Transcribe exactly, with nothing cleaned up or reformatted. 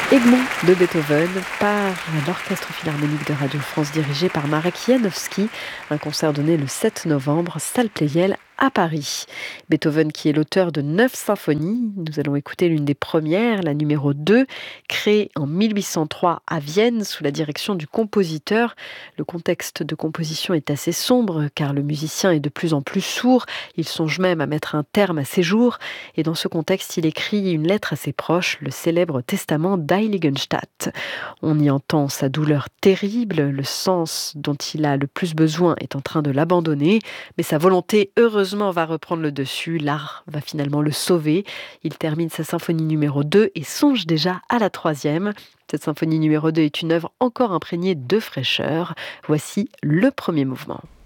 Egmont de Beethoven par l'Orchestre Philharmonique de Radio France dirigé par Marek Janowski. Un concert donné le sept novembre, salle Pleyel à Paris. Beethoven qui est l'auteur de neuf symphonies. Nous allons écouter l'une des premières, la numéro deux, créée en mille huit cent trois à Vienne sous la direction du compositeur. Le contexte de composition est assez sombre car le musicien est de plus en plus sourd. Il songe même à mettre un terme à ses jours. Et dans ce contexte, il écrit une lettre à ses proches, le célèbre testament d'Heiligenstadt. On y entend sa douleur terrible, le sens dont il a le plus besoin est en train de l'abandonner, mais sa volonté, heureusement, va reprendre le dessus. L'art va finalement le sauver. Il termine sa symphonie numéro deux et songe déjà à la troisième. Cette symphonie numéro deux est une œuvre encore imprégnée de fraîcheur. Voici le premier mouvement.